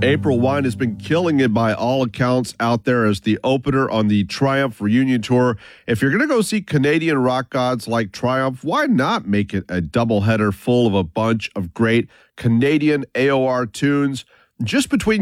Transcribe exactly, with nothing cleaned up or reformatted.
April Wine has been killing it by all accounts out there as the opener on the Triumph Reunion Tour. If you're going to go see Canadian rock gods like Triumph, why not make it a doubleheader full of a bunch of great Canadian A O R tunes? Just between